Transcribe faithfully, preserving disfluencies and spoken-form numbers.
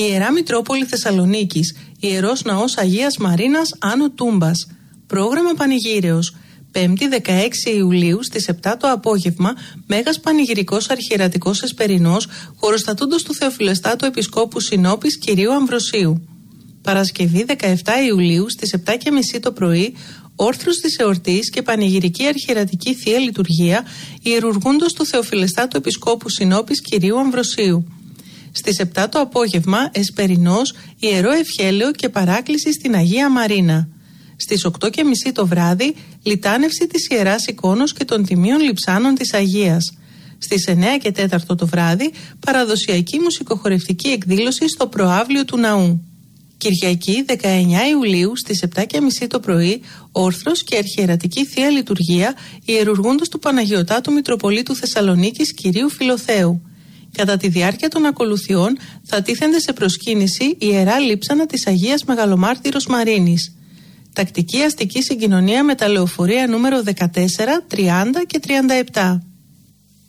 Ιερά Μητρόπολη Θεσσαλονίκης, Ιερός Ναός Αγίας Μαρίνας Άνω Τούμπας. Πρόγραμμα Πανηγύρεως. Πέμπτη δεκαέξι Ιουλίου στις επτά το απόγευμα, Μέγας Πανηγυρικός Αρχιερατικός Εσπερινός, χωροστατούντος του Θεοφιλεστάτου Επισκόπου Συνόπης Κυρίου Αμβροσίου. Παρασκευή δεκαεπτά Ιουλίου στις επτά και μισή το πρωί, όρθρος της εορτής και πανηγυρική αρχιερατική Θεία Λειτουργία, ιερουργούντος του Θεοφιλεστάτου Επισκόπου Συνόπης Κυρίου Αμβροσίου. Στις επτά το απόγευμα, Εσπερινός, Ιερό Ευχέλαιο και παράκληση στην Αγία Μαρίνα. Στις οκτώ και μισή το βράδυ, λιτάνευση της Ιεράς Εικόνος και των Τιμίων Λειψάνων της Αγίας. Στις εννέα και τέσσερα το βράδυ, παραδοσιακή μουσικοχορευτική εκδήλωση στο προαύλιο του ναού. Κυριακή δεκαεννέα Ιουλίου στις επτά και μισή το πρωί, όρθρος και αρχιερατική Θεία Λειτουργία, ιερουργούντος του Παναγιωτάτου Μητροπολίτου Θεσσαλονίκης Κυρίου Φιλοθέου. Κατά τη διάρκεια των ακολουθιών θα τίθενται σε προσκύνηση Ιερά Λείψανα της Αγίας Μεγαλομάρτυρος Μαρίνης. Τακτική αστική συγκοινωνία με τα λεωφορεία νούμερο δεκατέσσερα, τριάντα και τριάντα επτά.